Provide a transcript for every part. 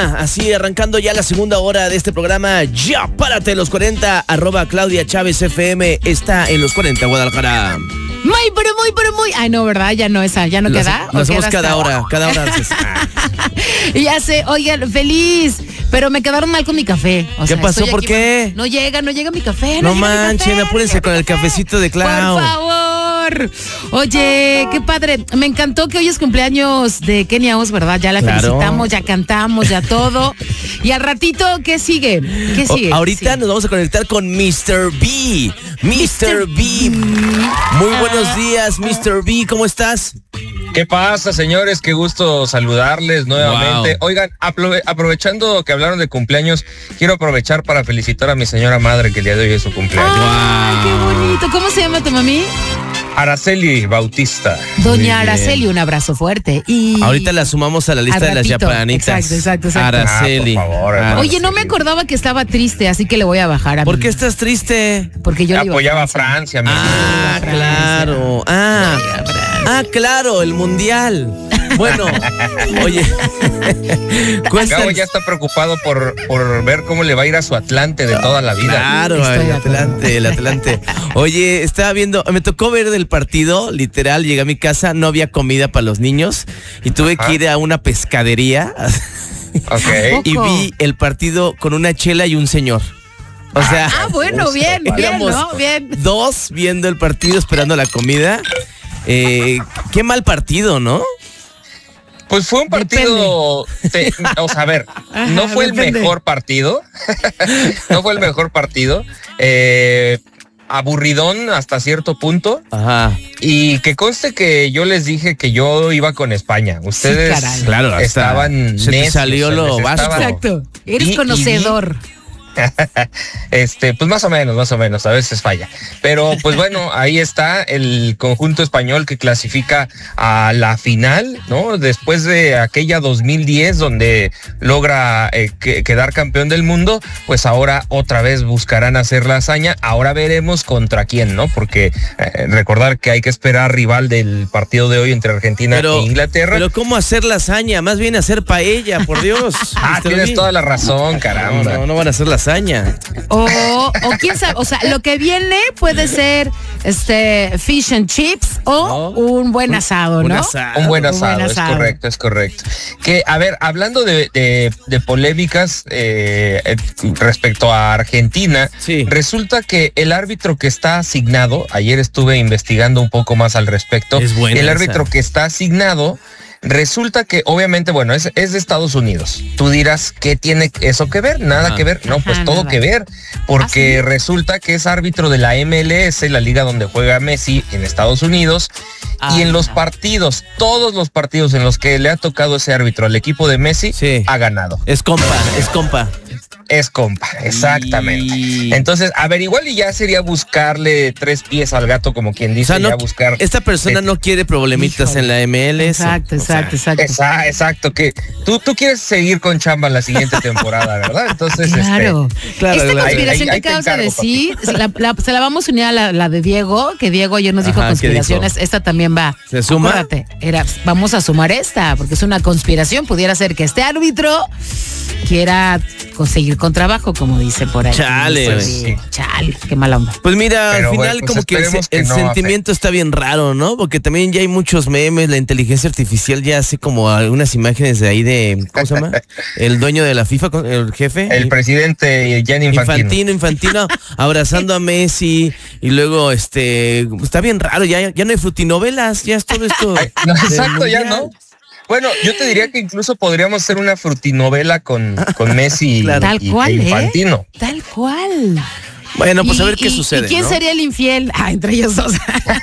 mañana, así arrancando ya la segunda hora de este programa. Ya párate los 40, @Claudia Chávez FM está en los 40, Guadalajara. Muy. Ay, no, ¿verdad? Ya no esa, ya no queda. Lo hacemos cada hora. Ya sé, oigan, feliz. Pero me quedaron mal con mi café. ¿Qué pasó? ¿Por qué? No llega mi café. No manchen, apúrense con el cafecito de Clau. Por favor. Oye, qué padre. Me encantó que hoy es cumpleaños de Kenia Os, ¿verdad? Ya la felicitamos, ya cantamos, ya todo. Y al ratito, ¿qué sigue? Ahorita nos vamos a conectar con Mr. B. Mr. B. Muy buenos días, Mr. B. ¿Cómo estás? ¿Qué pasa, señores? Qué gusto saludarles nuevamente. Wow. Oigan, aprovechando que hablaron de cumpleaños, quiero aprovechar para felicitar a mi señora madre, que el día de hoy es su cumpleaños. ¡Ay, qué bonito! ¿Cómo se llama tu mami? Araceli Bautista. Doña Araceli, un abrazo fuerte. Y ahorita la sumamos a la lista de las yapanitas. Exacto. Araceli. Por favor, Oye, no me acordaba que estaba triste, así que le voy a bajar a ¿Por mí. qué estás triste? Porque yo apoyaba a Francia. Claro. Claro, el mundial. Bueno, oye. Gabo ya está preocupado por ver cómo le va a ir a su Atlante de toda la vida. Claro, el Atlante. Oye, estaba viendo, me tocó ver del partido, literal, llegué a mi casa, no había comida para los niños y tuve que ir a una pescadería. Okay. Y vi el partido con una chela y un señor. O sea, bueno, bien, ¿no? Bien. Dos viendo el partido, esperando la comida. Qué mal partido, ¿no? Pues fue un partido, a ver, no fue el mejor partido. No fue el mejor partido. Aburridón hasta cierto punto. Ajá. Y que conste que yo les dije que yo iba con España. Ustedes estaban se necios, te salió lo vasco. Exacto. Eres conocedor. Pues más o menos, a veces falla. Pero pues bueno, ahí está el conjunto español que clasifica a la final, ¿no? Después de aquella 2010 donde logra quedar campeón del mundo, pues ahora otra vez buscarán hacer la hazaña. Ahora veremos contra quién, ¿no? Porque recordar que hay que esperar rival del partido de hoy entre Argentina e Inglaterra. Pero ¿cómo hacer la hazaña? Más bien hacer paella, por Dios. Tienes toda la razón, caramba. No van a hacer la hazaña. O quién sabe, o sea, lo que viene puede ser fish and chips o un buen asado, ¿no? Un buen asado, es correcto. Que, a ver, hablando de polémicas respecto a Argentina, resulta que el árbitro que está asignado, ayer estuve investigando un poco más al respecto, el árbitro que está asignado, resulta que obviamente, bueno, es de Estados Unidos. Tú dirás, ¿qué tiene eso que ver? Nada que ver. No, pues todo que ver, porque resulta que es árbitro de la MLS, la liga donde juega Messi en Estados Unidos. Y en los partidos, todos los partidos en los que le ha tocado ese árbitro al equipo de Messi, ha ganado. Es compa. Es compa, exactamente. Entonces, a ver, igual y ya sería buscarle 3 pies al gato, como quien dice, buscar. Esta persona no quiere problemitas en la MLS. Exacto, que tú quieres seguir con chamba la siguiente temporada, ¿verdad? Entonces, claro. Esta conspiración que acabas de decir, se la vamos a unir a la de Diego, que Diego ayer nos dijo conspiraciones, esta también va. ¿Se suma? Acuérdate, vamos a sumar esta, porque es una conspiración, pudiera ser que este árbitro quiera conseguir con trabajo, como dice por ahí. Chale, qué mala onda. Pues mira, al final como que el sentimiento está bien raro, ¿no? Porque también ya hay muchos memes, la inteligencia artificial ya hace como algunas imágenes de ahí de, ¿cómo se llama? El dueño de la FIFA, el jefe. El presidente Gianni Infantino abrazando a Messi y luego está bien raro, ya no hay frutinovelas, ya es todo esto. Exacto, ya no. Bueno, yo te diría que incluso podríamos hacer una frutinovela con Messi y Infantino. Tal cual. Bueno, pues a ver qué sucede. ¿Y quién sería el infiel? Entre ellos dos.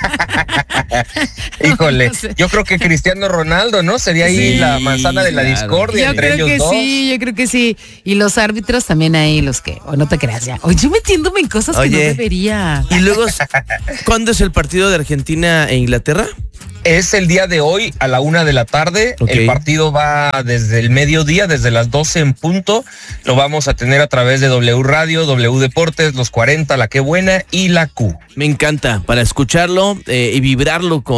Híjole, yo creo que Cristiano Ronaldo, ¿no? Sería ahí la manzana de la discordia entre ellos dos. Yo creo que sí. Y los árbitros también ahí, los que, o no te creas ya. Oye, yo metiéndome en cosas que no debería. Y luego, ¿cuándo es el partido de Argentina e Inglaterra? Es el día de hoy a la 1:00 p.m. El partido va desde el mediodía, desde las 12 en punto. Lo vamos a tener a través de W Radio, W Deportes, Los 40, La Qué Buena y La Q. Me encanta para escucharlo y vibrarlo con